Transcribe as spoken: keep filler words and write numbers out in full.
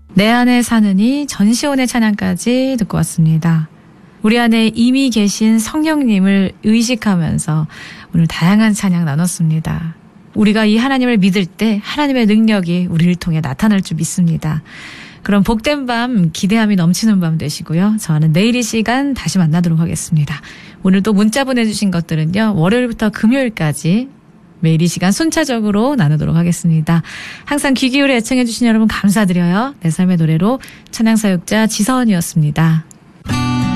내 안에 사느니 전시온의 찬양까지 듣고 왔습니다. 우리 안에 이미 계신 성령님을 의식하면서 오늘 다양한 찬양 나눴습니다. 우리가 이 하나님을 믿을 때 하나님의 능력이 우리를 통해 나타날 줄 믿습니다. 그럼 복된 밤, 기대함이 넘치는 밤 되시고요. 저는 내일 이 시간 다시 만나도록 하겠습니다. 오늘 또 문자 보내주신 것들은요, 월요일부터 금요일까지 매일 이 시간 순차적으로 나누도록 하겠습니다. 항상 귀 기울여 애청해주신 여러분 감사드려요. 내 삶의 노래로 찬양사역자 지서은이었습니다.